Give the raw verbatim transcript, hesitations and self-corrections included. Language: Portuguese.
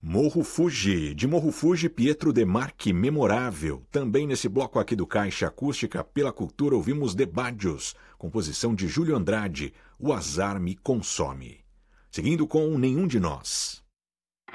Morro Fuji, de Morro Fuji, Pietro De Marchi, Memorável. Também nesse bloco aqui do Caixa Acústica pela Cultura ouvimos De Badios, composição de Júlio Andrade, O Azar Me Consome. Seguindo com Nenhum de Nós.